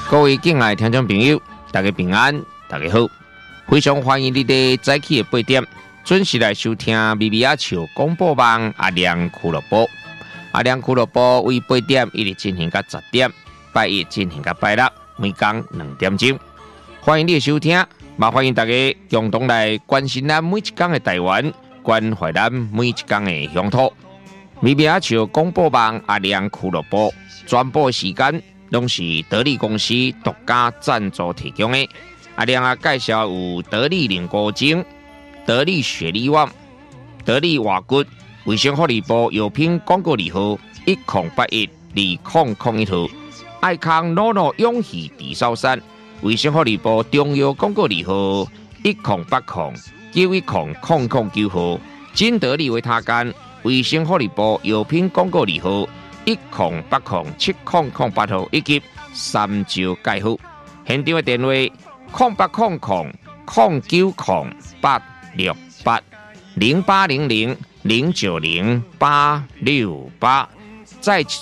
各位敬爱的听众朋友，大家平安，大家好，非常欢迎你在早起的8点准时来收听咪咪仔笑广播网阿亮俱乐部。阿亮俱乐部为8点一直进行到10点，拜一进行到拜六，每天2点钟。欢迎你的收听，麻烦大家共同来关心咱每一天的台湾，关怀咱每一天的乡土。咪咪仔笑广播网阿亮俱乐部转播时间。拢是得力公司独家赞助提供的。阿亮啊，介绍有得力凝固精、得力雪力旺、得力瓦骨、卫生福利部药品广告字号10812001号，爱康诺诺永续地烧山，卫生福利部中药广告字号1080910009号，金得力维他干，卫生福利部药品广告字号10807008号以及3招介护，现场的电话0800090868 0800090868。再